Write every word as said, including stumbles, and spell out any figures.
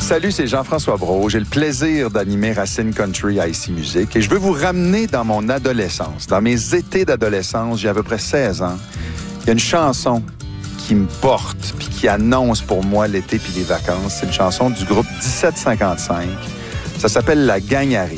Salut, c'est Jean-François Brault. J'ai le plaisir d'animer Racine Country à Ici Musique et je veux vous ramener dans mon adolescence. Dans mes étés d'adolescence, j'ai à peu près seize ans. Il y a une chanson qui me porte puis qui annonce pour moi l'été puis les vacances. C'est une chanson du groupe dix-sept cinquante-cinq. Ça s'appelle « La gang arrive ».